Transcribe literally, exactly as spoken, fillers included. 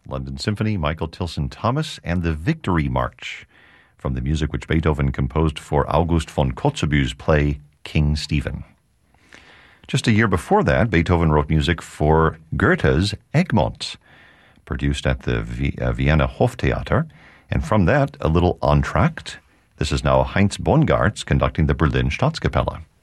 London Symphony, Michael Tilson Thomas, and the Victory March from the music which Beethoven composed for August von Kotzebue's play King Stephen. Just a year before that, Beethoven wrote music for Goethe's Egmont, produced at the v- uh, Vienna Hoftheater, and from that, a little entr'acte. This is now Heinz Bongartz conducting the Berlin Staatskapelle.